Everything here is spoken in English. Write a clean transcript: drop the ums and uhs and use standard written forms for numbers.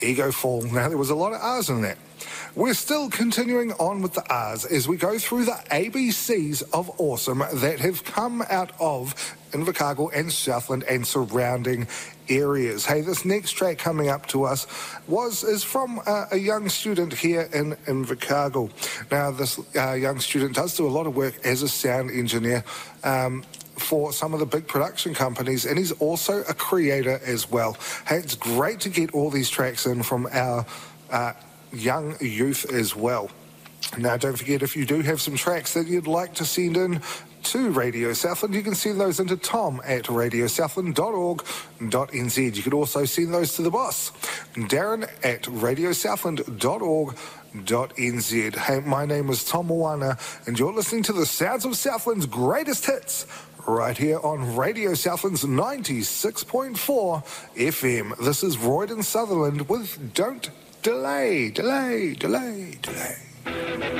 Ego Fall. Now, there was a lot of R's in that. We're still continuing on with the R's as we go through the ABCs of awesome that have come out of Invercargill and Southland and surrounding areas. Hey, this next track coming up to us is from a young student here in Invercargill. Now, this young student does do a lot of work as a sound engineer for some of the big production companies, and he's also a creator as well. Hey, it's great to get all these tracks in from our young youth as well. Now, don't forget, if you do have some tracks that you'd like to send in to Radio Southland, you can send those into tom@radiosouthland.org.nz. You could also send those to the boss, darren@radiosouthland.org.nz. Hey, my name is Tom Moana, and you're listening to the sounds of Southland's greatest hits right here on Radio Southland's 96.4 FM. This is Royden Sutherland with Don't Delay, Delay, Delay, Delay.